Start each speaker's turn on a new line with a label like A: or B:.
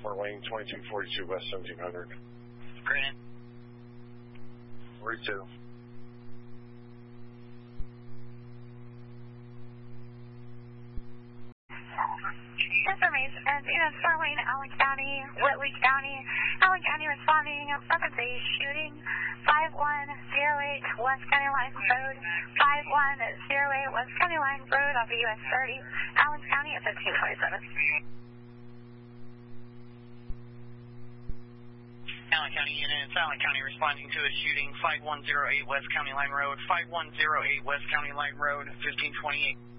A: Fort Wayne, 2242 West 1700.
B: Grant.
A: 42.
C: Information, units Fort Wayne, Allen County, Whitley County. Allen County responding, weapons-A shooting, 5108 West County Line Road, 5108 West County Line Road off of US 30, Allen County at 1527.
B: Allen County units, Allen County responding to a shooting, 5108 West County Line Road, 5108 West County Line Road, 1528.